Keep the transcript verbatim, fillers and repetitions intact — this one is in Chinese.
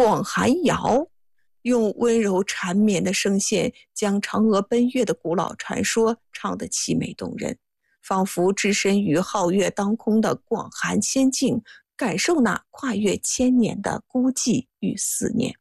广寒谣，用温柔缠绵的声线将嫦娥奔月的古老传说唱得凄美动人，仿佛置身于皓月当空的广寒仙境，感受那跨越千年的孤寂与思念。